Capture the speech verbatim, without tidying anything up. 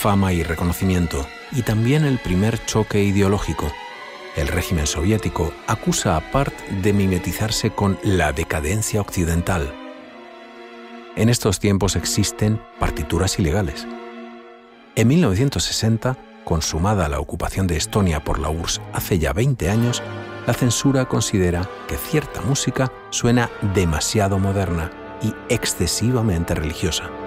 fama y reconocimiento, y también el primer choque ideológico. El régimen soviético acusa a Part de mimetizarse con la decadencia occidental. En estos tiempos existen partituras ilegales. En mil novecientos sesenta, consumada la ocupación de Estonia por la U R S S hace ya veinte años, la censura considera que cierta música suena demasiado moderna y excesivamente religiosa.